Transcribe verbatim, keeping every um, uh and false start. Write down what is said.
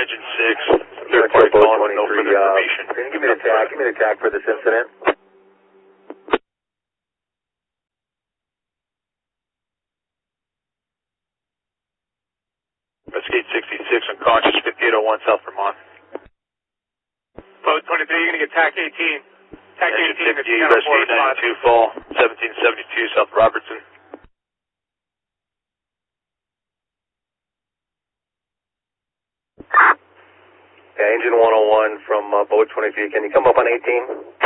engine six, third party calling with no further information. Can you give me the tag, give me the tag for this incident? Investigate sixty-six, unconscious, fifty-eight oh one, South Vermont. Boat twenty-three, you're going to get T A C eighteen. T A C eighteen, it's fifty, rescue ninety-two, fall, seventeen seventy-two, South Robertson. Okay, engine one oh one from uh, boat twenty-three, can you come up on eighteen?